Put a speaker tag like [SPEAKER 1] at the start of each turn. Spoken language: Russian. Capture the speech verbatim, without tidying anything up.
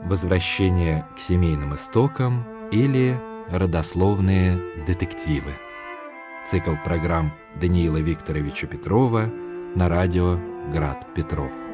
[SPEAKER 1] «Возвращение к семейным истокам» или «Родословные детективы». Цикл программ Даниила Викторовича Петрова на радио «Град Петров».